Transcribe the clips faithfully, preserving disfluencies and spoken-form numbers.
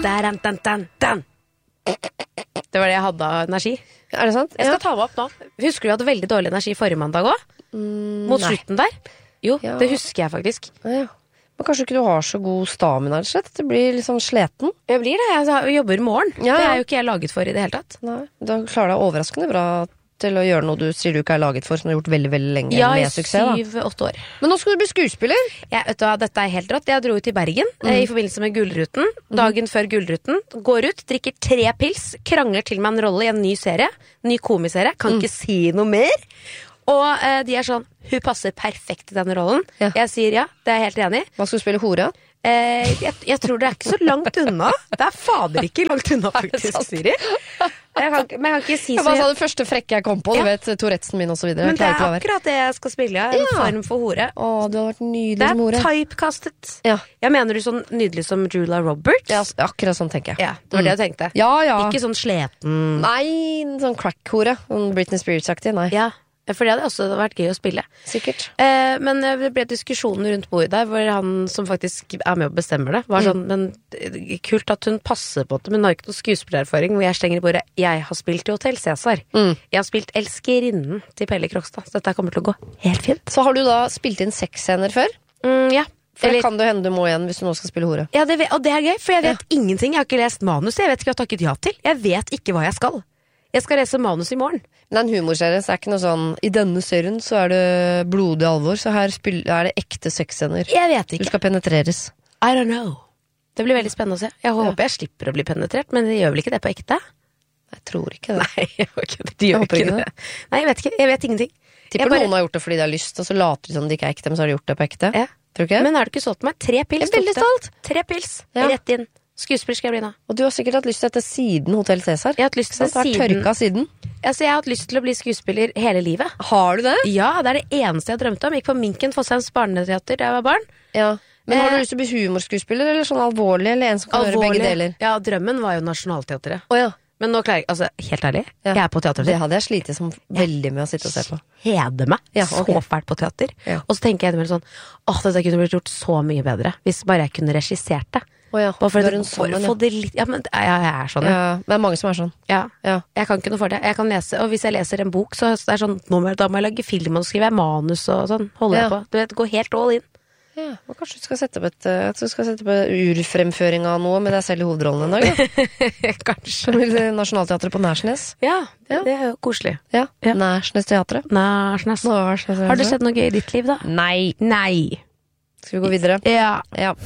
Dan, dan, dan, dan. Det var det jeg hadde av energi. Er det sant? Jeg skal ta meg opp nå. Husker du vi hadde veldig dårlig energi forrige mandag også? Mm, Mot nei. slutten der? Jo, Ja. det husker jeg faktisk. Ja. Men kanskje ikke du har så god stamina, rett og slett? Det blir litt sånn sleten. Jeg blir det, jeg jobber i morgen. Ja, Det ja. er jo ikke jeg laget for i det hele tatt. Nei, da klarer deg overraskende bra til å gjøre noe du sier du ikke er laget for, som du har gjort veldig, veldig lenge Ja, i med suksess. Da. syv-åtte år. Men nå skal du bli skuespiller. Jeg, vet du hva, dette er helt rått. Jeg dro ut til Bergen eh, i forbindelse med Gullruten. Dagen før Gullruten. Går ut, drikker tre pils, krangler til meg en rolle i en ny serie. Ny komiserie. Kan ikke si noe mer. Og eh, de er sånn, hun passer perfekt i denne rollen. Ja. Jeg sier ja, det er jeg helt enig i. Hva skal du spille, hore? Eh, jeg, jeg tror det er ikke så langt unna. Det er fader ikke langt unna, faktisk, Siri. Jeg kan, ikke- men jeg kan ikke si Jeg så bare sa det første frekke jeg kom på. Ja. Du vet, Tourettesen min og så videre. Men det er akkurat det jeg skal spille, ja. En Ja. form for hore. Å, du har vært nydelig Det som er hore. typecastet. Ja. Jeg mener du sånn nydelig som Julia Roberts? Ja, akkurat sånn tenker jeg. Ja, det var det jeg tenkte. Ja, ja. Ikke sånn sleten. Nei, sånn crack-hore. Sånn Britney Spears-aktig. Nei, Ja, for det hadde også vært gøy å spille. sikkert. Eh, men det ble diskusjonen rundt bordet der, hvor han som faktisk er med og bestemmer det, var sånn, men eh, kult at hun passer på det, men hun har ikke noe skuespillererfaring, hvor jeg stenger i bordet. Jeg har spilt i Hotel Cæsar. Mm. Jeg har spilt elskerinnen til Pelle Krogstad, så dette kommer til å gå helt fint. Så har du da spilt inn sexscener før? Mm, ja. For Eller- det kan det hende du må igjen hvis du nå skal spille hore. Ja, det vet, og det er gøy, for jeg vet ingenting. Jeg har ikke lest manus, jeg vet ikke hva jeg har takket ja til. Jeg vet ikke hva jeg skal. Jeg skal lese manus i morgen. Men det er en humorserie, så det er ikke noe sånn i denne serien så er det blodig alvor, så her spill, er det ekte sexscener. Jeg vet Du ikke. skal penetreres. I don't know. Det blir veldig spennende å se. Jeg håper jeg slipper å bli penetrert, men det gjør vel ikke det på ekte? Jeg tror ikke det. Nei, jeg håper ikke det. De gjør Jeg håper ikke ikke det. Nei, jeg vet ikke. Jeg vet ingenting. Tipper Jeg bare- noen har gjort det fordi de har lyst, og så later de som de ikke er ekte, men så har de gjort det på ekte. Ja. Tror du ikke? Men er du ikke stolt av meg? Tre pils. Jeg er veldig tok det. stolt. Tre pils. Ja. Rett inn. Skuespiller skal jeg bli nå. Og du har sikkert hatt lyst til dette siden Hotel Cæsar. Jeg har hatt lyst til Du har siden. tørka siden. Altså, jeg har hatt lyst til å bli skuespiller hele livet. Har du det? Ja, det er det eneste jeg drømte om. Gikk på Minken Fosshems barneteater da jeg var barn. Ja. Men har Eh. du lyst til å bli humorskuespiller, eller sånn alvorlig, eller en som kan gjøre begge deler? Ja, drømmen var jo Nationaltheatret. Å ja. Men nå klarer jeg, altså, helt ærlig, Ja. jeg er på teater. Det hadde jeg slitet som veldig med å sitte og se på. Kjeder meg Ja, så ok. fælt på teater. Ja. Og så tenker jeg innimellom sånn, åh, dette kunne blitt gjort så mye bedre hvis bare jeg kunne regissert det. Å ja, Bare for du at er en det- for sånn å en, ja. få det litt, ja, men ja, jeg er sånn, ja. Ja, det er mange som er sånn. Ja. Ja. Jeg kan ikke noe for det. Jeg kan lese, og hvis jeg leser en bok, så så er det sånn, nå må jeg, da må jeg lage film, og så skriver jeg manus og sånn, holder Ja. jeg på. Du vet, gå helt all in. Ja, og kanskje du skal sette på et uh, du skal sette på urfremføring av noe med deg selv i hovedrollen en dag, da. Kanskje. Nationalteatret på Nærsnes. Ja, Ja. det er jo koselig. Ja, Ja. Nærsnes teatret. Nærsnes. Nærsnes Har du sett noe gøy i ditt liv, da? Nei. Nei. Skal vi gå videre? Ja. Ja.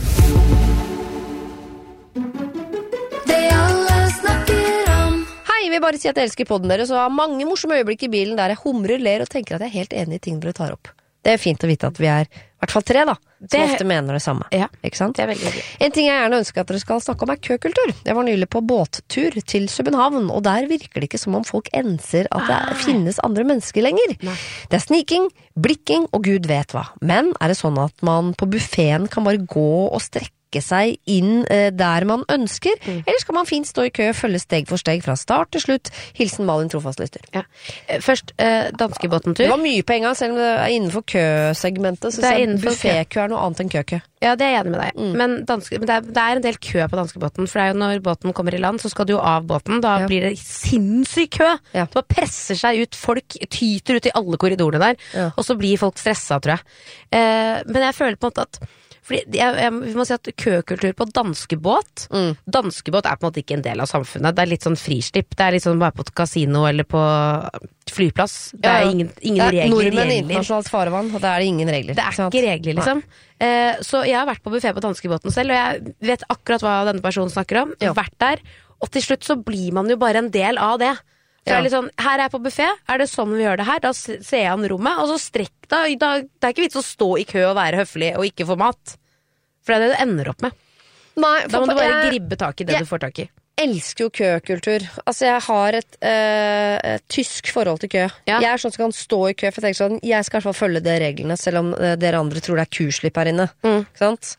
Det alle snakker om. Hei, jeg vil bare si at jeg elsker podden deres, og har mange morsomme øyeblikk i bilen der jeg humrer, ler og tenker at jeg er helt enig i ting dere tar opp. Det er fint å vite at vi er i hvert fall tre, da, som Det- ofte mener det samme. Ja. Ikke sant? Det er veldig hyggelig. En ting jeg gjerne ønsker at dere skal snakke om er køkultur. Jeg var nylig på båttur til København, og der virker det ikke som om folk enser at det Nei. finnes andre mennesker lenger. Nei. Det er sniking, blikking og gud vet hva. Men er det sånn at man på buffeten kan bare gå og strekke seg inn eh, der man ønsker, Mm. eller skal man fint stå i kø og følge steg for steg fra start til slutt? Hilsen Malin Trofastlytter. Ja. Eh, Først, eh, danskebåtentur. Det var mye på en gang, selv om det er innenfor køsegmentet, så Det er jeg innenfor buffetkø er noe annet enn køkø. Ja, det er jeg enig med deg. Mm. Men, danske, men det, er, det er en del kø på danskebåten. For det er jo når båten kommer i land, så skal du jo av båten. Da Ja. blir det sinnssyk kø. Ja. Så man presser seg ut. Folk tyter ut i alle korridorene der. Ja. Og så blir folk stressa, tror jeg. Eh, men jeg føler på en måte at fordi jeg, jeg, vi må si at køkultur på danskebåt Mm. Danskebåt er på en måte ikke en del av samfunnet. Det er litt sånn frislipp. Det er litt sånn bare på et kasino eller på flyplass. Det er Ja. ingen, ingen Det er regler nordmenn i gjelder. internasjonalt farvann, og det er det ingen regler. Det er sant? ikke regler, liksom. Eh, så jeg har vært på buffé på danskebåten selv, og jeg vet akkurat hva denne personen snakker om. Ja. Vært der. Og til slutt så blir man jo bare en del av det. For Ja. det er litt sånn, her er jeg på buffé, er det sånn vi gjør det her? Da s- ser jeg an rommet, og så strekk da, da. Det er ikke vits å stå i kø og være høflig og ikke få mat. For det er det det ender opp med. Nei, Da må for- du bare jeg gribbe tak i det jeg- du får tak i. elsker jo køkultur. Altså, jeg har et, eh, et tysk forhold til kø. Ja. Jeg er sånn som kan stå i kø, for jeg tenker sånn, jeg skal i hvert fall følge de reglene, selv om eh, dere andre tror det er kuslipp her inne. Mm. Ikke sant?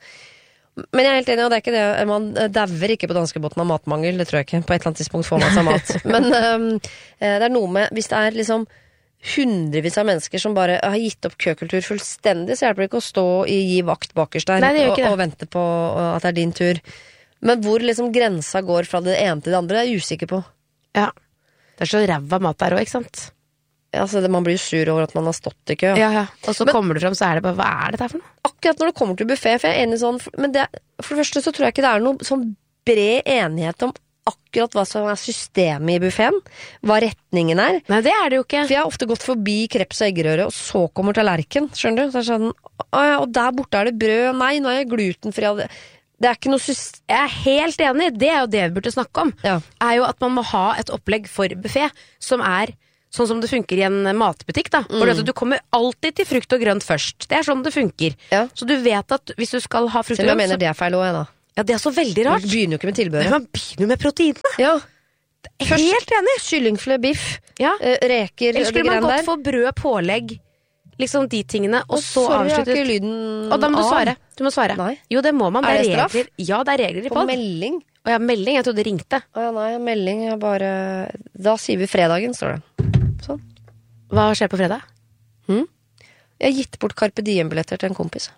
Men jeg er helt enig, og det er ikke det. Man eh, dauer ikke på danskebåten av matmangel, det tror jeg ikke. På et eller annet tidspunkt får man seg mat. Men ehm, eh, det er noe med, hvis det er liksom hundrevis av mennesker som bare har gitt opp køkultur fullstendig, så hjelper det ikke å stå i gi vakt bakerst der Nei, det gjør og, ikke det. og vente på uh, at det er din tur. Men hvor liksom grensa går fra det ene til det andre, er jeg usikker på. Ja. Det er så ræva mat der også, ikke sant? Altså, det, man blir jo sur over at man har stått i kø. Ja, ja. Og så Men- kommer du frem, så er det bare, hva er det der for noe? Akkurat når det kommer til buffet, for jeg er enig sånn, men det, for det første så tror jeg ikke det er noe sånn bred enighet om akkurat hva som er systemet i buffeten, hva retningen er. Nei, det er det jo ikke. For jeg har ofte gått forbi kreps og eggerøre, og så kommer tallerken, skjønner du? Så er det sånn, å ja, og der borte er det brød, nei, nå er jeg glutenfri. av det. Det er ikke noe system. Jeg er helt enig, det er jo det vi burde snakke om. Ja. Er jo at man må ha et opplegg for buffet som er sånn som det funker i en matbutikk da. Mm. Hvor det, du kommer alltid til frukt og grønt først. Det er sånn det funker. Ja. Så du vet at hvis du skal ha frukt Selv og om jeg grønt, mener det er feil også, jeg da. så, ja, det er så veldig Man rart. begynner jo ikke med Men tilbehøret. man begynner jo med proteinene. Ja, Helt enig. kyllingfilet, biff, Ja. eh, reker, Eller de skulle man greiene gått der. for brød, pålegg, liksom de tingene, og, Og så sorry, jeg har avsluttet. ikke lyden Og da må du av. svare. Du må svare. Nei. Jo, det må man. Er Det det er straff? regler. Ja, det er regler i På pod. melding. Og jeg har melding, jeg trodde det ringte. Å ja, nei, melding er bare... Da sier vi fredagen, står det. Sånn. Hva skjer på fredag? Jeg har gitt bort Carpe Diem-billetter til en kompis.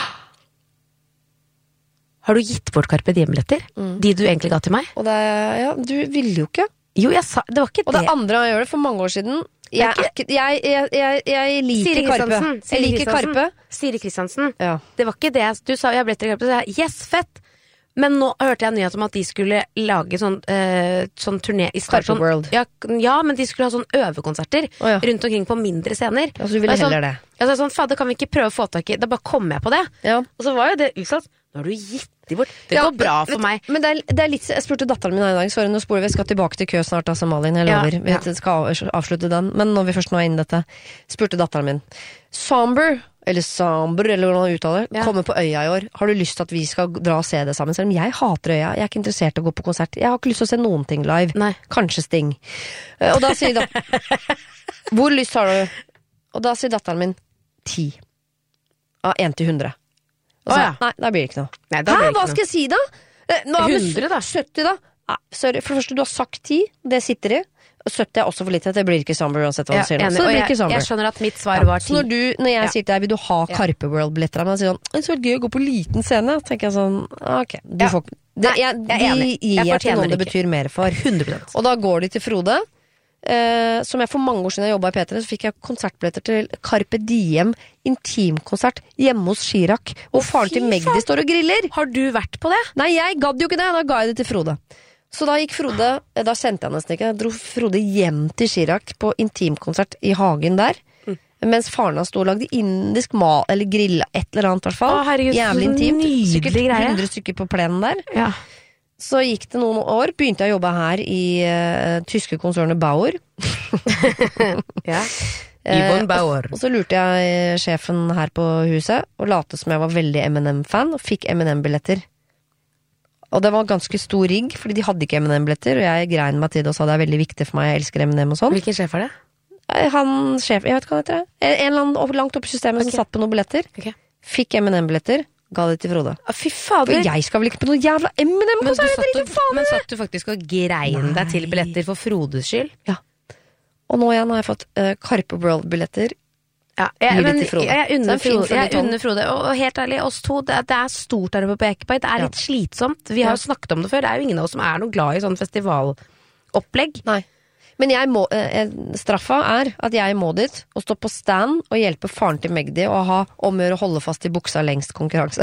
Har du gitt bort Carpe Diem-billetter? Mm. De du egentlig ga til meg? Og det er... Ja, du ville jo ikke. Jo, jeg sa, det var ikke Og det det. er andre gang jeg gjør det, for mange år siden. Jeg, er ikke, jeg, jeg, jeg, jeg liker Siri Karpe. Kristiansen. Jeg Siri liker Kristiansen. Karpe. Siri Kristiansen. Ja. Det var ikke det. jeg- Du sa jeg ble til Karpe, så sa jeg yes, fett. Men nå hørte jeg nyhet om at de skulle lage sånn, eh, sånn turné i start. Carpe Sånn, World. ja, ja, men de skulle ha sånn øvekonserter Å, ja. rundt omkring på mindre scener. Altså, du ville Og jeg heller sånn, det. Jeg sa sånn, fader, kan vi ikke prøve å få tak i. Da bare kom jeg på det. Ja. Og så var jo det utsatt. Nå har du gitt de bort. Det Ja, går bra vet- for meg. Men det er, det er litt, jeg spurte datteren min her i dag. Sorry, nå spoler vi. Vi skal tilbake til kø snart, altså, Malin. Jeg Ja, lover. Vi ja. skal av- avslutte den. Men når vi først nå er inne i dette, spurte datteren min. Samber, eller Samber, eller hvordan man uttaler, Ja. kommer på Øya i år. Har du lyst til at vi skal dra og se det sammen? Selv om jeg hater Øya. Jeg er ikke interessert i å gå på konsert. Jeg har ikke lyst til å se noen ting live. Nei. Kanskje Sting. Eh, Og da sier da Hvor lyst har du? Og da sier datteren min ti. Av én til hundre. Og så, Å, ja. nei, da blir det ikke noe. Nei, da Hæ, blir det hva ikke skal jeg si da? Eh, nå er det hundre da. sytti da? Nei, sorry, for det første, du har sagt ti, det sitter i. Og sytti er også for litt, det blir ikke Samber uansett hva Ja, du sier nå. enig. Så det Og blir jeg, ikke Samber. jeg skjønner at mitt svar Ja, var så ti. når, du, når jeg Ja. sier til deg, vil du ha Ja. Carpe World-billetter, men sier sånn, det er så gøy å gå på liten scene, så tenker jeg sånn, ok, du Ja. får det, Nei, jeg, jeg er enig. De gir Jeg jeg til fortjener noen det det ikke. betyr mer for. hundre prosent. Og da går de til Frode, eh, som jeg for mange år siden jeg jobbet i P tre, så fikk jeg konsertbilletter til Carpe Diem intimkonsert hjemme hos Chirac, hvor faren fy til Magdi faen. står og griller. Har du vært på det? Nei, jeg gadd jo ikke det, da ga jeg det til Frode. Så da gikk Frode, eh, da sendte jeg nesten ikke, da dro Frode hjem til Chirac på intimkonsert i hagen der, Mm. mens faren hans stod og lagde indisk mat, eller grilla, et eller annet i hvert fall. Å, herregud, så Jævlig intimt. nydelig Sikkert greie. hundre stykker på plenen der. Ja. Så gikk det noen år, begynte jeg å jobbe her i uh, tyske konsernet Bauer. ja. Eh, Yvonne Bauer. Og så lurte jeg sjefen her på huset, og late som jeg var veldig M and M-fan, og fikk M and M-billetter. Og det var ganske stor rigg, fordi de hadde ikke M and M-billetter, og jeg grein meg til det og sa det er veldig viktig for meg, jeg elsker M and M og sånn. Hvilken sjef er det? Eh, Han sjef, jeg vet ikke hva han heter, en eller annen opp- langt oppe i systemet Ok. som satt på noen billetter. Ok. Fikk M and M-billetter, ga det til Frode. Ah, fy For fader. jeg skal vel ikke på noen jævla M and Men, du M-konsert, satt eller og, ikke faen! men satt du faktisk og grein deg til billetter for Frodes skyld? Og nå igjen har jeg fått uh, Carpe World-billetter. Ja, Gi jeg, det men, til Frode. jeg, Så unner en fin Frode, jeg føljetong. unner Frode. Og, og helt ærlig, oss to, det, det er stort der oppe på Ekeberg. Det er Ja. litt slitsomt. Vi har jo snakket om det før. Det er jo ingen av oss som er noe glad i sånn festivalopplegg. Nei. Men jeg må, eh, straffa er at jeg må dit og stå på stand og hjelpe faren til Magdi å ha omgjør å holde fast i buksa lengst konkurranse.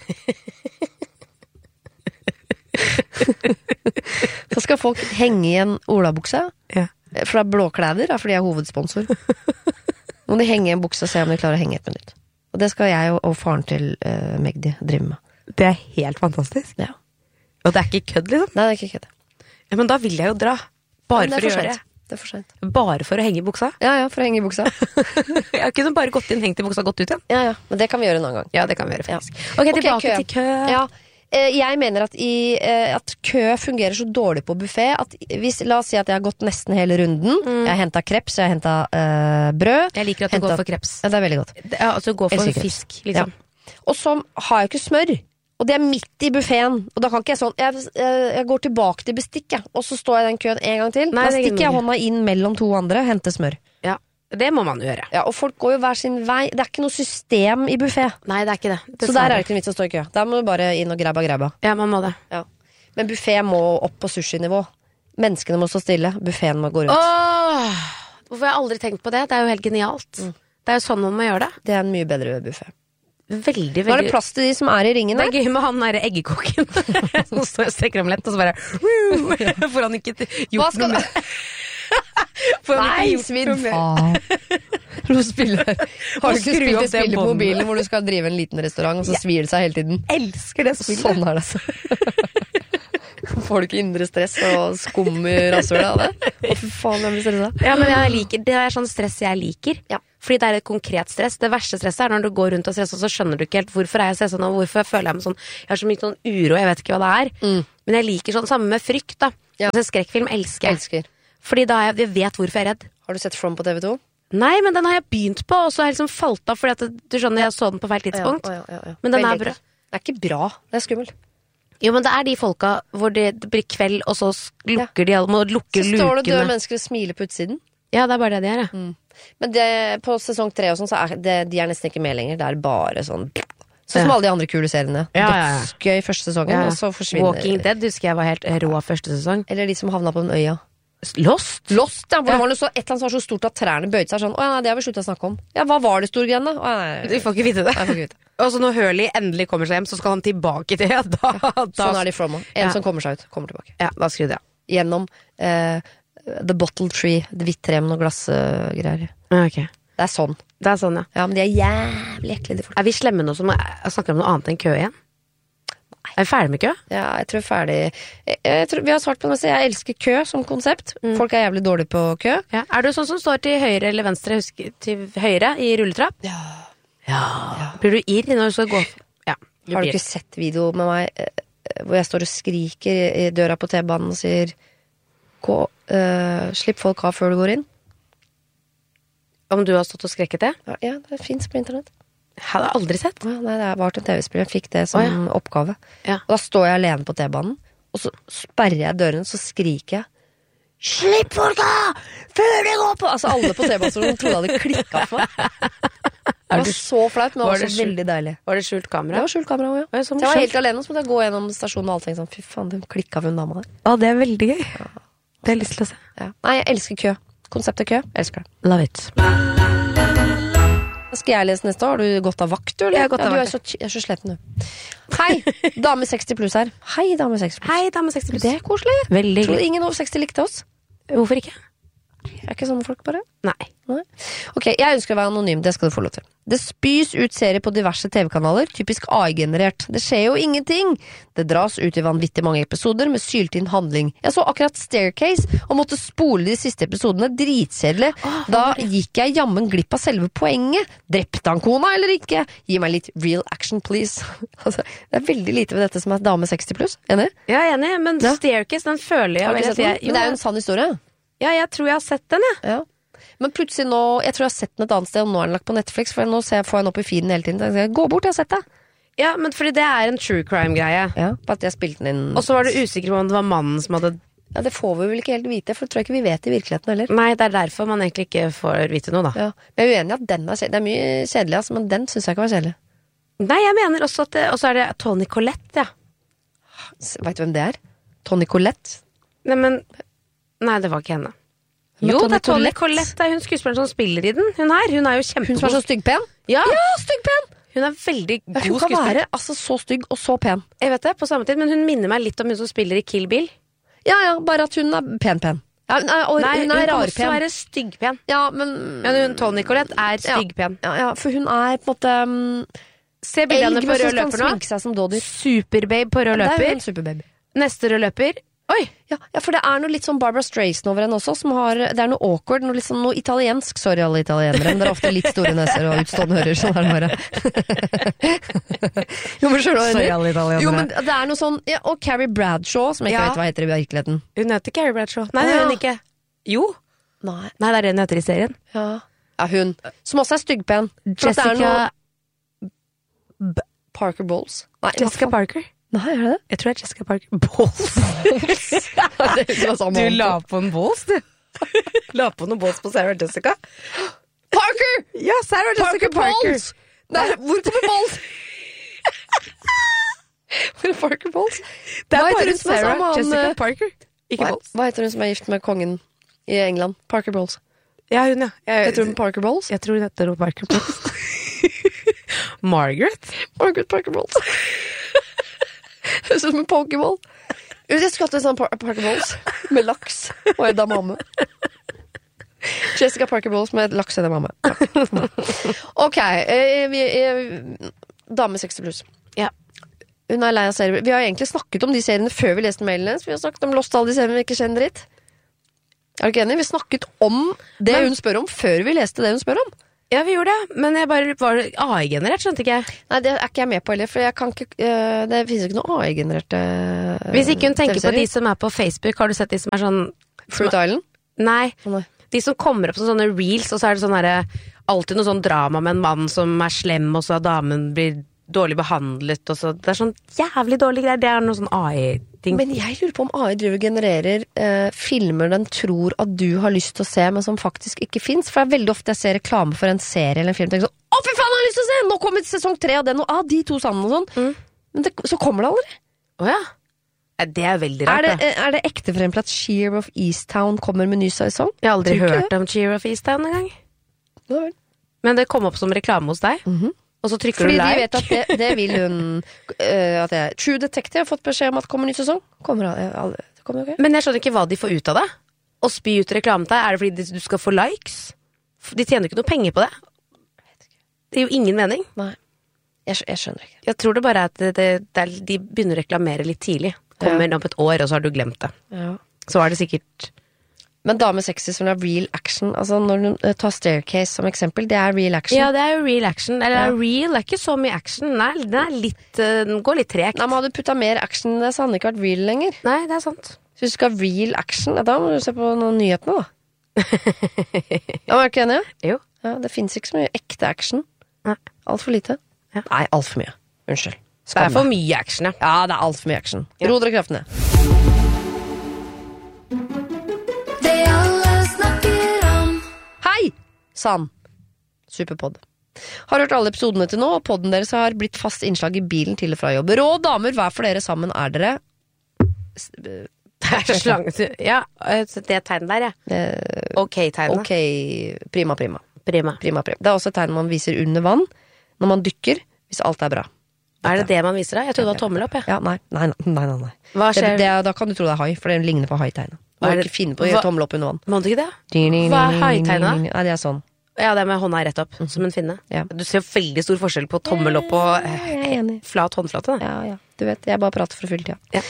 Så skal folk henge i en olabukse, Ja. for det er blåklæder, da, fordi jeg er hovedsponsor. Nå må de henge i en bukse og se om de klarer å henge et minutt. Og det skal jeg og, og faren til uh, Magdi drive med. Det er helt fantastisk. Ja. Og det er ikke kødd, liksom. Nei, det er ikke kødd. Ja, men da vil jeg jo dra. Bare Men det er for å for gjøre sent. Det er for sent. det. Bare for å henge i buksa. Ja, ja, for å henge i buksa. Jeg har ikke bare gått inn, hengt i buksa, gått ut igjen. Ja, ja, men det kan vi gjøre en annen gang. Ja, det kan vi gjøre, Ja. faktisk. Ok, tilbake kø. til kø. Ja, eh, jeg mener at, i, eh, at kø fungerer så dårlig på buffet at hvis, la oss si at jeg har gått nesten hele runden. Jeg har hentet kreps, jeg har hentet eh, brød. Jeg liker at du Hentet- går for kreps. Ja, det er veldig godt. Ja, altså gå for Elsker kreps. fisk, liksom. Og så har jeg ikke smør. Og det er midt i buffeten. Og da kan ikke jeg sånn Jeg, jeg, jeg går tilbake til bestikk, jeg. Og så står jeg i den køen en gang til. Nei, da det er stikker jeg ikke hånda inn mellom to andre, henter smør. Ja, det må man gjøre. Ja, og folk går jo hver sin vei. Det er ikke noe system i buffet. Nei, det er ikke det. Så der er det ikke noe vits å stå i kø. Der må du bare inn og grabba grabba. Ja, man må det. Ja. Men buffet må opp på sushi-nivå. Menneskene må stå stille, buffeten må gå rundt. Åh, hvorfor har jeg aldri tenkt på det? Det er jo helt genialt. Mm. Det er jo sånn man må gjøre det. Det er en mye bedre buffet. Veldig, veldig. Nå er det plass til de som er i ringen. Det er gøy med han der eggekokken som står og steker omelett, og så bare får han ikke gjort noe mer. Nei, svinn faen. Du spiller. Har du ikke spilt et spill på mobilen hvor du skal drive en liten restaurant, og så svir det seg hele tiden? Elsker det spillet. Sånn er det. Får du ikke indre stress og skum i rasshølet av det? Å, for faen, jeg blir stresset. Ja, men jeg liker, det er sånn stress jeg liker. Ja. Fordi det er et konkret stress. Det verste stresset er når du går rundt og stresser, og så skjønner du ikke helt hvorfor er jeg stresset nå, hvorfor føler jeg meg sånn. Jeg har så mye sånn uro, jeg vet ikke hva det er. Mm. Men jeg liker sånn, samme med frykt da. Ja. Altså, skrekkfilm elsker jeg. Elsker. Fordi da jeg, jeg vet hvorfor jeg er redd. Har du sett From på T V to? Nei, men den har jeg begynt på, og så har jeg liksom falt av, fordi at du skjønner, jeg så den på feil tidspunkt. Ja, ja, ja, ja. Men den Veldig er bra. Det er ikke bra, det er skummelt. Jo, men det er de folka hvor det, det blir kveld, og så lukker de, må lukke lukene. Så står det døde mennesker og smiler på utsiden. Ja, det er bare det de er, ja. Mm. Men det, på sesong tre og sånn, så er det, de er nesten ikke med lenger. Det er bare sånn Sånn som alle de andre kule seriene. Ja, ja, ja. Dødsgøy første sesongen, Ja. og så forsvinner Walking Dead husker jeg var helt rå første sesong. Eller de som havna på den øya. Lost? Lost, ja, hvor det var noe så, et eller annet som var så stort at trærne bøyde seg sånn. Å ja, nei, det har vi sluttet å snakke om. Ja, hva var det store greiene? Å, nei, nei, Vi får ikke vite det. nei, jeg får ikke vite. Og så når Hurley endelig kommer seg hjem, så skal han tilbake til ja, da, da, Sånn er det i From også. En Ja. som kommer seg ut, kommer tilbake. Ja, da skrudde jeg. Gjennom eh, The Bottle Tree, det hvitt tre med noe glassgreier. Ja, ok. Det er sånn. Det er sånn, ja. Ja, men de er jævlig ekle, de folk. Er vi slemme nå som snakker om noe annet enn kø igjen? Er vi ferdig med kø? Ja, jeg tror ferdig jeg, jeg tror, Vi har svart på det meste. Jeg elsker kø som konsept. Mm. Folk er jævlig dårlige på kø. Ja. Er du sånn som står til høyre eller venstre, husk, til høyre i rulletrapp? Ja. Ja. Blir du irr når du skal gå? Ja. Har du ikke sett video med meg eh, hvor jeg står og skriker i døra på T-banen og sier Gå, eh, slipp folk av før du går inn? Om du har stått og skrekket det? Ja, ja det finnes på internett. Jeg hadde aldri sett. Ja, nei, det var til en T V-spill. Jeg fikk det som Å, ja. oppgave. Ja. Og da står jeg alene på T-banen, og så sperrer jeg døren, så skriker jeg Slipp folk av! Før det går på! Altså alle på T-banen trodde jeg hadde klikket for meg. Det var så flaut, men Var også det skjult? veldig deilig. Var det skjult kamera? Det var skjult kamera også, ja. Oi, så Så jeg var morsomt. helt alene, så måtte jeg gå gjennom stasjonen og alt tenkte sånn, fy faen, det klikket for en dame der. Å, det er veldig gøy. Det har jeg lyst til å se. Ja. Nei, jeg elsker kø. Konseptet kø, jeg elsker det. Love it. Skal jeg lese neste år? Har du gått av vakt, du? Eller? Jeg har gått av ja, du er vakt. så, jeg er så sletten, du. Hei, dame seksti pluss her. Hei, dame seksti pluss. Hei, dame seksti pluss. Det er koselig. Veldig Tror du hyggelig. ingen over seksti likte oss? Hvorfor ikke? Er ikke sånne folk bare? Nei. Nei. Ok, jeg ønsker å være anonym, det skal du få lov til. Det spys ut serier på diverse T V-kanaler, typisk A I-generert. Det skjer jo ingenting! Det dras ut i vanvittig mange episoder med sylt inn handling. Jeg så akkurat Staircase og måtte spole de siste episodene, dritkjedelig. Da gikk jeg jammen glipp av selve poenget. Drepte han kona eller ikke? Gi meg litt real action, please. Altså, det er veldig lite ved dette som er dame seksti pluss, enig? Jeg er enig, men Ja. Staircase, den føler jeg Har du vel ikke at sett den? jeg- Men det er jo en sann historie. Ja, jeg tror jeg har sett den, jeg. Ja. Men plutselig nå, jeg tror jeg har sett den et annet sted, og nå er den lagt på Netflix, for nå ser jeg, får jeg den opp i feeden hele tiden. Jeg gå bort, jeg har sett det. Ja, men fordi det er en true crime-greie. Ja, bare at jeg spilte den inn. Og så var du usikker på om det var mannen som hadde Ja, det får vi vel ikke helt vite, for det tror jeg ikke vi vet i virkeligheten heller. Nei, det er derfor man egentlig ikke får vite noe, da. Ja. Men jeg er uenig i at den er kjedelig. Det er mye kjedelig, altså, men den synes jeg ikke var kjedelig. Nei, jeg mener også at det Og så er det Toni Collette, ja. S- Vet du hvem det er? Toni Collette. Nei, men Nei, det var ikke henne. Men Jo, Toni det er Toni Collette. Collette. Det er hun skuespilleren som spiller i den. Hun her, hun er jo Hun som er kjempegod. så styggpen? Ja, Ja, styggpen! hun er veldig Ja, god hun kan skuespiller. være altså, så stygg og så pen. Jeg vet det, på samme tid, men hun minner meg litt om hun som spiller i Kill Bill. Ja, ja, bare at hun er pen-pen. Ja, hun er, og, Nei, hun hun er kan også rar-pen. være styggpen. Ja, men Men hun Toni Collette er styggpen. Ja, ja, for hun er på en måte um, Se bildene elg, på men rød som kan løper nå. sminke seg som dådyr. Superbabe på rød Det er jo løper. en superbaby. Neste rød løper. Oi! Ja, ja, for det er noe litt sånn Barbara Streisand over henne også, som har, det er noe awkward, noe, liksom, noe italiensk. Sorry alle italienere, men det er ofte litt store neser og utstående hører, sånn er det bare. Jo, men skjønner du hva jeg mener? alle italienere. Jo, men det er noe sånn, ja, og Carrie Bradshaw, som jeg ikke Ja. vet hva heter i virkeligheten. Hun heter Carrie Bradshaw. Nei, det Å, gjør hun ja. ikke. Jo. Nei. Nei, det er det hun heter i serien. Ja. Ja, hun. Som også er styggpen. For at det er Jessica, noe Parker Bowles. Nei, hva Jessica faen? Parker. Nei, er det det? Jeg tror det er Jessica Parker. Balls. Det var samme Du hånd. la på en balls, du. La på noen balls på Sarah Jessica. Parker! Ja, Sarah Jessica Parker Parker. Bowles! Nei, hvor kommer Bowles? For Parker Bowles. Det er Hva heter bare hun som er Sarah sammen med han, Jessica eh, Parker. Ikke Hva, Bowles. hva heter hun som er gift med kongen i England? Parker Bowles. Ja, hun, ja. Jeg, Heter hun Parker Bowles? jeg tror hun heter Parker Bowles. Margaret? Margaret Parker Bowles. Høres ut som en pokeball. Jeg skulle hatt en sånn par Parker Bowles med laks og edamame. Jessica Parker Bowles med laks og edamame. Ok, eh, vi, eh, dame seksti pluss. Ja. Hun er lei av serier. Vi har egentlig snakket om de seriene før vi leste mailen hennes. Vi har snakket om Lost, alle de seriene vi ikke kjenner dritt. Er du ikke enig? Vi snakket om det Men- hun spør om før vi leste det hun spør om. Ja, vi gjorde det, men jeg bare var A I-generert, skjønte ikke jeg. Nei, det er ikke jeg med på heller, for jeg kan ikke, øh, det finnes ikke noe A I-genererte øh, Hvis ikke hun tenker på TV-serier. de som er på Facebook, har du sett de som er sånn Fruit Island? Nei, Å, nei. de som kommer opp som sånne reels, og så er det sånn herre alltid noe sånn drama med en mann som er slem, og så er damen blir dårlig behandlet, og så det er sånn jævlig dårlig greier. Det er noe sånn A I-ting. Men jeg lurer på om A I driver og genererer eh, filmer den tror at du har lyst til å se, men som faktisk ikke finnes. For det er veldig ofte jeg ser reklame for en serie eller en film, og tenker sånn, å fy faen, jeg har lyst til å se! Nå kommer sesong tre av den, og ah, de to sammen og sånn. Mm. Men det, så kommer det aldri. Å ja. Ja, det er veldig Er rart, det, da. eh, er det ekte for eksempel at Sheer of Easttown kommer med ny sesong? Jeg har aldri Tror ikke hørt om Cheer of Easttown engang. Ja, vel. Men det kom opp som reklame hos deg, Mhm. og så trykker Fordi du de like. vet at det, det vil hun øh, at jeg, True Detective har fått beskjed om at det kommer ny sesong. Kommer det aldri? Det kommer jo ikke. Men jeg skjønner ikke hva de får ut av det. Å spy ut reklame til deg, er det fordi de- du skal få likes? De tjener jo ikke noe penger på det. Det gir jo ingen mening. Nei, jeg, skj- jeg skjønner ikke. Jeg tror det bare er at det, det, det er, de begynner å reklamere litt tidlig. Kommer om et år, og så har du glemt det. Ja. Så er det sikkert Men Dame sexy som er real action, altså når du eh, tar Staircase som eksempel, det er real action. Ja, det er jo real action. Eller Ja. real er ikke så mye action. Nei, den er litt uh, Den går litt tregt. Nei, men hadde du puttet mer action i det, så hadde den ikke vært real lenger. Nei, det er sant. Så hvis du skal ha real action, ja, da må du se på noen nyhetene, da. Ja, men er du ikke enig? Jo. Ja, det finnes ikke så mye ekte action. Nei. Alt for lite. Ja. Nei, alt for mye. Unnskyld. Det er for mye action, ja. Ja, det er alt for mye action. Ja. Ro dere kraftene. Det alle snakker om. Hei, sann. Superpodd. Har hørt alle episodene til nå, og podden deres har blitt fast innslag i bilen til og fra jobb. Rå damer, hver for dere sammen er dere. S- eh, Det er slange. Ja, eh, så det tegnet der, ja. eh, Ok-tegnet. Ok, prima, prima. Prima. Prima, prima. Det er også et tegn man viser under vann, når man dykker, hvis alt er bra. Er det det man viser deg? Jeg trodde det var tommel opp, jeg. Ja, nei, nei, nei, nei, nei. Hva Det, skjer? det, er- da kan du tro det er hai, for det ligner på hai-tegnet. Du Hva må er det- ikke finne på å gjøre hva- tommel opp under vann. Må du ikke det? Hva er haitegnet? Nei, det er sånn. Ja, det er med hånda rett opp, som en finne. Ja. Du ser veldig stor forskjell på tommel opp og Jeg er enig. eh, flat håndflate. Da. Ja, ja. Du vet, jeg bare prater for å fylle tida. Ja.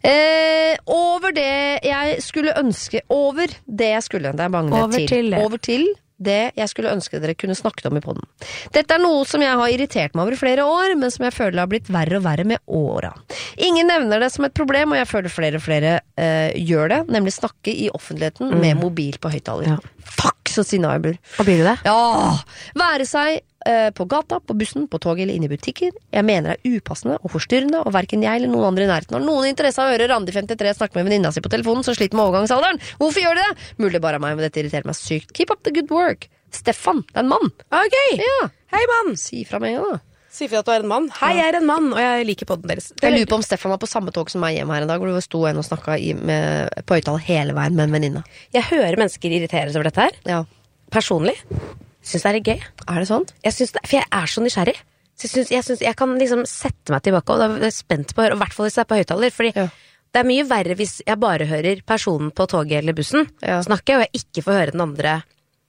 Eh, over det jeg skulle ønske Over det jeg skulle, det er mange Over til. til det. Over til det jeg skulle ønske dere kunne snakket om i podden. Dette er noe som jeg har irritert meg over i flere år, men som jeg føler har blitt verre og verre med åra. Ingen nevner det som et problem, og jeg føler flere og flere eh, gjør det, nemlig snakke i offentligheten med mobil på høyttaler. Ja. Fuck, så sinna jeg blir. Hva blir du det? Ja, være seg eh, på gata, på bussen, på toget eller inne i butikker. Jeg mener det er upassende og forstyrrende, og hverken jeg eller noen andre i nærheten har noen interesse av å høre Randi femtitre snakke med venninna si på telefonen som sliter med overgangsalderen. Hvorfor gjør de det? Mulig bare av meg, men dette irriterer meg sykt. Keep up the good work. Stefan, det er en mann. Ok! Ja, Hei, mann! si fra meg, da. Si fra at du er en mann. Hei, jeg er en mann, og jeg liker podden deres. Jeg lurer på om Stefan var på samme tog som meg hjemme her en dag, hvor det sto en og snakka i- med- på høyttaler hele veien med en venninne. Jeg hører mennesker irriteres over dette her. Ja. Personlig. Syns det er litt gøy. Er det sånn? Jeg synes det, for jeg er så nysgjerrig. Så jeg, synes, jeg, synes, jeg kan liksom sette meg tilbake, og da er jeg spent på å høre, i hvert fall hvis jeg er på høyttaler. Fordi Ja. det er mye verre hvis jeg bare hører personen på toget eller bussen Ja. snakke, og jeg ikke får høre den andre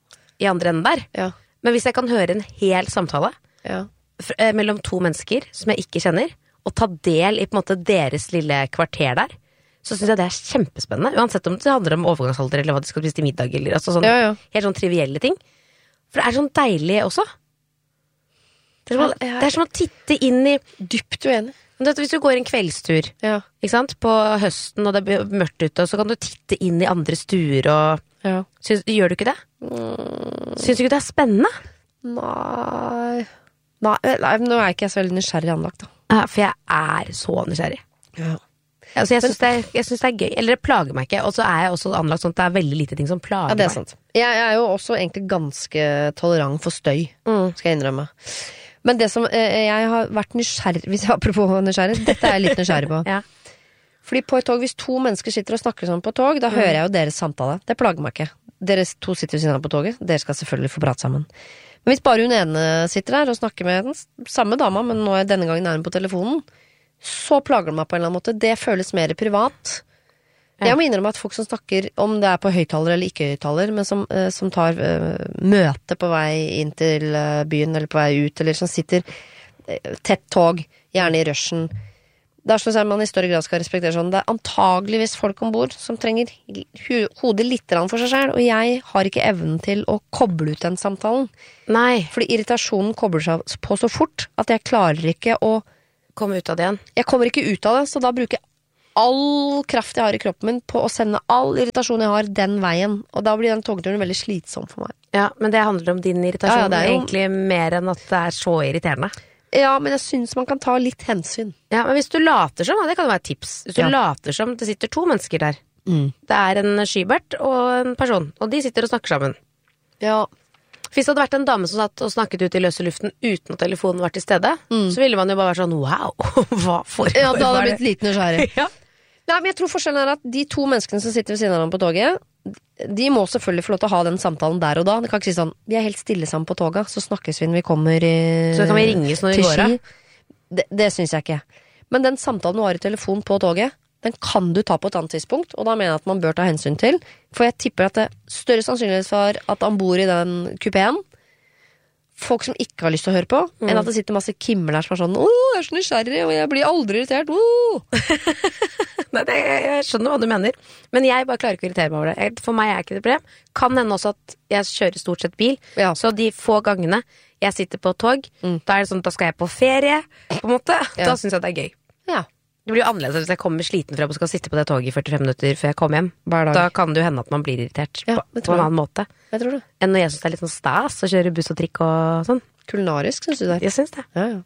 i andre enden der. Ja. Men hvis jeg kan høre en hel samtale Ja. f- eh, mellom to mennesker som jeg ikke kjenner, og ta del i på en måte deres lille kvarter der, så syns jeg det er kjempespennende. Uansett om det handler om overgangsalder eller hva de skal spise til middag, eller altså sånn, Ja, ja. helt sånn trivielle ting. For det er sånn deilig også. Det er, som, å- Ja, ja. det er som å titte inn i Dypt uenig. du vet, Hvis du går en kveldstur Ja. ikke sant, på høsten og det blir mørkt ute, og så kan du titte inn i andre stuer og Ja. syns, Gjør du ikke det? Mm. Syns du ikke det er spennende? Nei. Nei, nei, nå er ikke jeg så veldig nysgjerrig anlagt, da. Ja, for jeg er så nysgjerrig. Ja. Altså, jeg syns det, er- jeg synes det er gøy. Eller det plager meg ikke. Og så er jeg også anlagt sånn at det er veldig lite ting som plager Ja, det er meg. sant. Jeg, jeg er jo også egentlig ganske tolerant for støy, Mm. skal jeg innrømme. Men det som eh, jeg har vært nysgjerrig, hvis jeg apropos nysgjerrig, dette er jeg litt nysgjerrig på. Ja. Fordi på et tog, hvis to mennesker sitter og snakker sånn på tog, da mm. hører jeg jo deres samtale. Det plager meg ikke. Dere to sitter ved siden av på toget, dere skal selvfølgelig få prate sammen. Men hvis bare hun ene sitter der og snakker med den samme dama, men nå er denne gangen er hun på telefonen, så plager det meg på en eller annen måte. Det føles mer privat. Ja. Jeg må innrømme at folk som snakker, om det er på høyttaler eller ikke høyttaler, men som, uh, som tar uh, møte på vei inn til uh, byen eller på vei ut, eller som sitter uh, tett tog, gjerne i rushen. Det er sånn at man i større grad skal respektere sånn. Det er antageligvis folk ombord som trenger hodet litt for seg selv, og jeg har ikke evnen til å koble ut den samtalen. Nei. Fordi irritasjonen kobler seg på så fort at jeg klarer ikke å komme ut av det igjen. Jeg kommer ikke ut av det, så da bruker jeg all kraft jeg har i kroppen min på å sende all irritasjon jeg har den veien, og da blir den togturen veldig slitsom for meg. Ja, men det handler om din irritasjon, ja, ja, det er jo egentlig mer enn at det er så irriterende. Ja, men jeg synes man kan ta litt hensyn. Ja, men hvis du later som, det kan jo være et tips. Hvis du Ja. later som det sitter to mennesker der. Mm. Det er en skybert og en person, og de sitter og snakker sammen. Ja. Hvis det hadde vært en dame som satt og snakket ut i løse luften uten at telefonen var til stede, mm. så ville man jo bare vært sånn, wow, hva foregår? Ja, da hadde jeg blitt litt nysgjerrig. Ja. Nei, men jeg tror forskjellen er at de to menneskene som sitter ved siden av dem på toget, de må selvfølgelig få lov til å ha den samtalen der og da. Det kan ikke si sånn, vi er helt stille sammen på toget, så snakkes vi når vi kommer i, Så kan vi ringes når vi går av. Det, det synes jeg ikke. Men den samtalen du har i telefon på toget, den kan du ta på et annet tidspunkt, og da mener jeg at man bør ta hensyn til. For jeg tipper at det er større sannsynlighet for at han bor i den kupeen, folk som ikke har lyst til å høre på, mm. enn at det sitter masse kimmer der som er sånn, åh, jeg er så nysgjerrig, og jeg blir aldri irritert, åh. Nei, det, jeg skjønner hva du mener, men jeg bare klarer ikke å irritere meg over det. Jeg, for meg er ikke det problem. Kan hende også at jeg kjører stort sett bil, Ja. så de få gangene jeg sitter på tog, Mm. da er det sånn, da skal jeg på ferie, på en måte. Ja. Da synes jeg det er gøy. Ja, Det blir jo annerledes hvis jeg kommer sliten frem og skal sitte på det toget i førtifem minutter før jeg kommer hjem. hver dag. Da kan det jo hende at man blir irritert Ja, på, det på tror en jeg. annen måte. Jeg tror det. Enn når jeg synes det er litt sånn stas å kjøre buss og trikk og sånn. Kulinarisk, synes du det er? Jeg synes det. Ja, ja.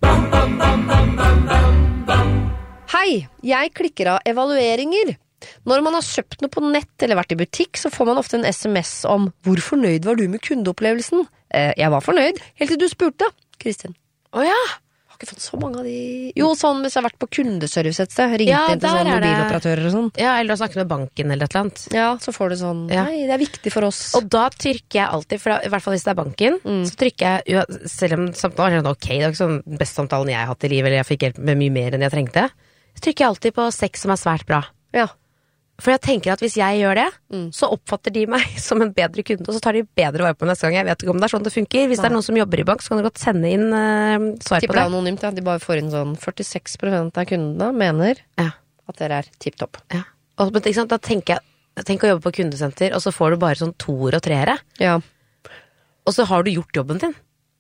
Hei, jeg klikker av evalueringer. Når man har kjøpt noe på nett eller vært i butikk, så får man ofte en sms om hvor fornøyd var du med kundeopplevelsen? Eh, jeg var fornøyd, helt til du spurte, Kristin. Åja! Jeg har ikke fått så mange av de. Jo, sånn hvis jeg har vært på kundeservice et sted, ringt Ja, inn til der sånn er det- mobiloperatører og sånn. Ja, eller å snakke med banken eller et eller annet. Ja, så får du sånn, Ja. nei, det er viktig for oss. Og da trykker jeg alltid, for da, i hvert fall hvis det er banken, Mm. så trykker jeg, ja, selv om samtalen er sånn, ok, det er ikke sånn den beste samtalen jeg har hatt i livet, eller jeg fikk hjelp med mye mer enn jeg trengte, så trykker jeg alltid på seks som er svært bra. Ja. For jeg tenker at hvis jeg gjør det, Mm. så oppfatter de meg som en bedre kunde, og så tar de bedre vare på meg neste gang. Jeg vet ikke om det er sånn det funker. Hvis det Nei. er noen som jobber i bank, så kan du godt sende inn uh, svar Tipper på det det. er anonymt, ja. De bare får inn sånn førtiseks prosent av kundene mener Ja, at dere er tipptopp. ja. Og, men, ikke sant, da tenker jeg, tenk å jobbe på kundesenter, og så får du bare sånn toer og treere, Ja. og så har du gjort jobben din.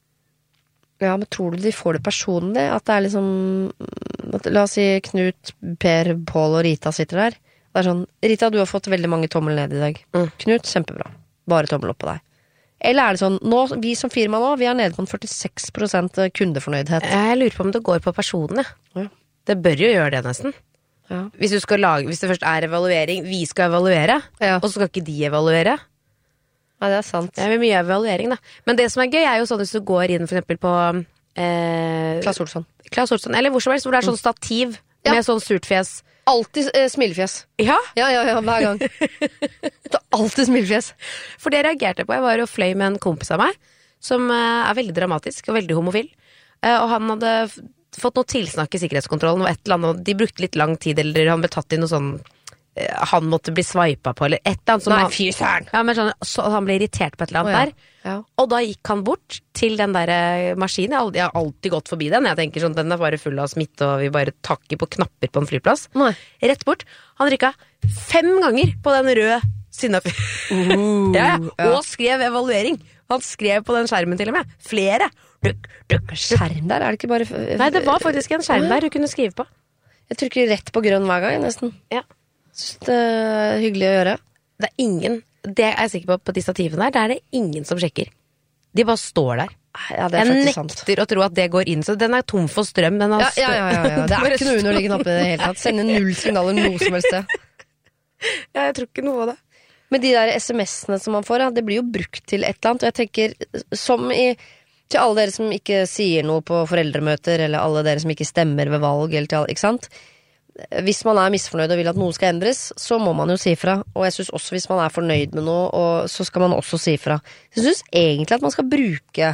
Ja, men tror du de får det personlig? At det er liksom at, la oss si Knut, Per, Pål og Rita sitter der. Det er sånn, Rita, du har fått veldig mange tommel ned i dag. Mm. Knut, kjempebra. Bare tommel opp på deg. Eller er det sånn, nå, vi som firma nå, vi er nede på en førtiseks prosent kundefornøydhet. Jeg lurer på om det går på personen, ja. Ja. Det bør jo gjøre det nesten. Ja. Hvis du skal lage, hvis det først er evaluering, vi skal evaluere, Ja. og så skal ikke de evaluere. Ja, det er sant. Det er mye evaluering, da. Men det som er gøy, er jo sånn hvis du går inn for eksempel på eh, Klaas Olsson. Klaas Olsson, eller hvor som helst, hvor det er sånn stativ Ja. med sånn surt fjes. Alltid eh, smilefjes. Ja, Ja, ja, ja, hver gang. Det er alltid smilefjes. for det reagerte jeg på. Jeg var og fløy med en kompis av meg, som eh, er veldig dramatisk og veldig homofil. Eh, og han hadde f- fått noe tilsnakk i sikkerhetskontrollen, og et eller annet, og de brukte litt lang tid, eller han ble tatt i noe sånn eh, han måtte bli swipa på, eller et eller annet som Nei, han, fy søren. ja, men sånn, så han ble irritert på et eller annet Å, ja. der. Ja. Og da gikk han bort til den der eh, maskinen. Jeg har aldri- jeg har alltid gått forbi den. Jeg tenker sånn, den er bare full av smitte, og vi bare takker på knapper på en flyplass. Nei. Rett bort. Han rykka fem ganger på den røde sinna... Uh, ja, ja. ja. Og skrev evaluering. Han skrev på den skjermen til og med. Flere. Duk, duk. Skjerm der, er det ikke bare Nei, det var faktisk en skjerm der du kunne skrive på. Jeg trykker rett på grønn hver gang, nesten. Ja. Synes det er hyggelig å gjøre. Det er ingen, det er jeg sikker på på de stativene der, der er det ingen som sjekker. De bare står der. Ja, det er Jeg faktisk sant. nekter å tro at det går inn, så den er tom for strøm. Den har Ja, ja, ja, ja, ja. Det er Bare ikke noe underliggende oppe i det hele tatt. Sender null signaler noe som helst sted. Ja, jeg tror ikke noe av det. Men de der sms'ene som man får, ja, det blir jo brukt til et eller annet. Og jeg tenker, som i Til alle dere som ikke sier noe på foreldremøter, eller alle dere som ikke stemmer ved valg, eller til alle, ikke sant? Hvis man er misfornøyd og vil at noe skal endres, så må man jo si fra. Og jeg synes også hvis man er fornøyd med noe, og så skal man også si fra. Jeg synes egentlig at man skal bruke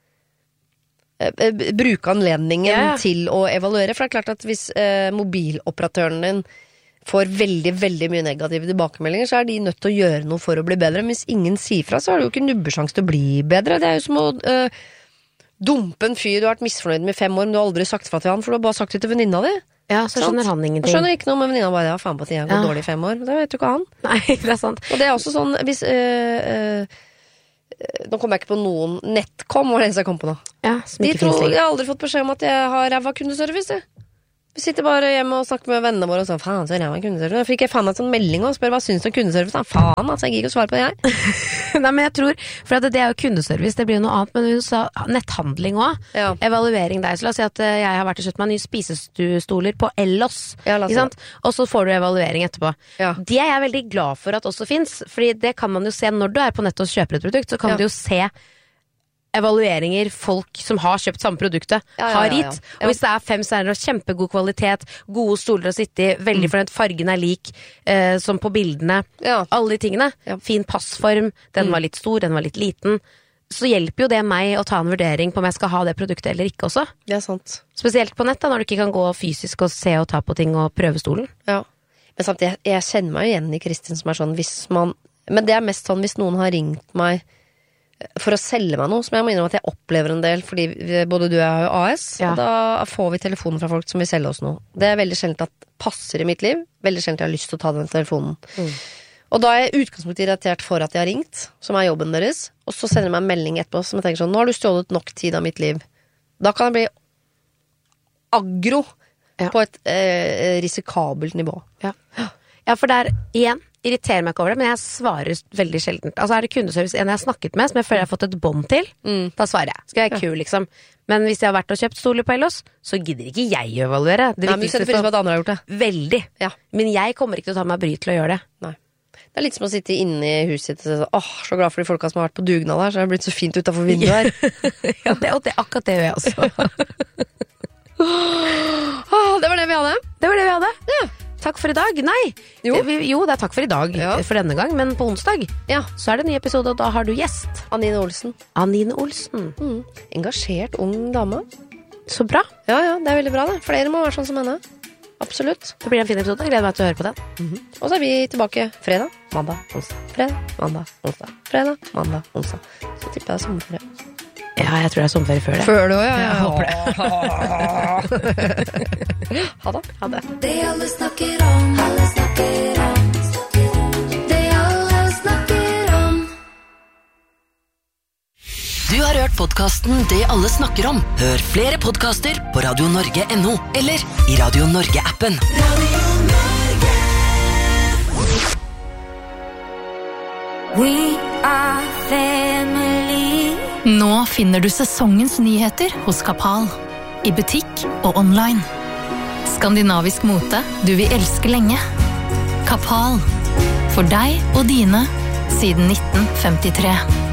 eh, bruke anledningen Ja, ja. til å evaluere. For det er klart at hvis eh, mobiloperatøren din får veldig, veldig mye negative tilbakemeldinger, så er de nødt til å gjøre noe for å bli bedre. Men hvis ingen sier fra, så har du jo ikke nubbesjans til å bli bedre. Det er jo som å eh, dumpe en fyr du har vært misfornøyd med i fem år, men du har aldri sagt fra til han, for du har bare sagt det til venninna di. Ja, så skjønner han Jeg ingenting. skjønner ikke noe, men venninna bare, ja, faen på at jeg har gått Ja. dårlig i fem år. Det vet jo ikke han. Nei, det er sant. Og det er også sånn, hvis øh, øh, nå kommer jeg ikke på noen Netcom, var det eneste jeg kom på nå. Ja, som De ikke tror, finnes jeg lenger. har aldri fått beskjed om at jeg har ræva kundeservice. jeg. Vi sitter bare hjemme og snakker med vennene våre og sånn, faen, så ræva kundeservice. Jeg fikk jeg faen meg en sånn melding og spør hva syns du om kundeservice. Da? Faen, altså, jeg gikk ikke å svare på det her. Nei, men jeg tror, for at det er jo kundeservice, det blir jo noe annet, men hun sa netthandling også. Ja. Evaluering der, så la oss si at eh, jeg har vært og kjøpt meg nye spisestoler på Ellos, Ja, la oss ikke sant? Og så får du evaluering etterpå. Ja. Det er jeg veldig glad for at også finnes, fordi det kan man jo se når du er på nettet og kjøper et produkt, så kan Ja. du jo se evalueringer folk som har kjøpt samme produktet Ja, ja, har ja, ja. gitt. Ja. Og hvis det er fem stjerner og kjempegod kvalitet, gode stoler å sitte i, veldig fornøyd, fargen er lik eh, som på bildene, Ja. alle de tingene. Ja. Fin passform, den var litt stor, den var litt liten. Så hjelper jo det meg å ta en vurdering på om jeg skal ha det produktet eller ikke også. Det er sant. Spesielt på nett, da, når du ikke kan gå fysisk og se og ta på ting og prøve stolen. Ja. Men samtidig, jeg, jeg kjenner meg jo igjen i Kristin som er sånn, hvis man, men det er mest sånn hvis noen har ringt meg for å selge meg noe, som jeg må innrømme at jeg opplever en del, fordi vi, både du og jeg har jo A S, Ja. og da får vi telefonen fra folk som vil selge oss noe. Det er veldig sjelden at passer i mitt liv, veldig sjelden jeg har lyst til å ta den telefonen. Og da er jeg i utgangspunktet irritert for at jeg har ringt, som er jobben deres, og så sender de meg en melding etterpå som jeg tenker sånn, nå har du stjålet nok tid av mitt liv. Da kan jeg bli aggro Ja. på et eh, risikabelt nivå. Ja. ja, for det er, igjen, irriterer meg ikke over det, men jeg svarer veldig sjelden. Altså er det kundeservice en jeg har snakket med, som jeg føler jeg har fått et bånd til, da svarer jeg. Skal jeg være kul, liksom. Men hvis jeg har vært og kjøpt stoler på Ellos, så gidder ikke jeg å evaluere. Det Nei, men du setter pris på at andre har gjort det. Veldig. Ja. Men jeg kommer ikke til å ta meg bry til å gjøre det. Nei. Det er litt som å sitte inne i huset sitt og si sånn, åh, så glad for de folka som har vært på dugnad her, så det har blitt så fint utenfor vinduet her. ja, det, og det, akkurat det gjør jeg også. ah, det var det vi hadde. Det var det vi hadde. Ja. Takk for i dag. Nei. Jo. Vi, jo, det er takk for i dag Ja. for denne gang, men på onsdag Ja, så er det en ny episode, og da har du gjest. Anine Olsen. Anine Olsen. Mm. Engasjert ung dame. Så bra. Ja, ja, det er veldig bra det. Flere må være sånn som henne. Absolutt. Det blir en fin episode. Jeg gleder meg til å høre på den. Og så er vi tilbake fredag, mandag, onsdag, fredag, mandag, onsdag, fredag, mandag, onsdag. Så tipper jeg det er sommerferie. Ja, jeg tror det er sommerferie før det. Før det også, ja. Jeg håper det. ha det. Ha det. Det alle snakker om, alle snakker om. Det alle snakker om. Du har hørt podcasten Det alle snakker om. Hør flere podcaster på radio norge punktum no eller i Radio Norge-appen. Radio Norge. We are family. Nå finner du sesongens nyheter hos Kapal. I butikk og online. Skandinavisk mote du vil elske lenge. Kapal. For deg og dine siden nitten femtitre.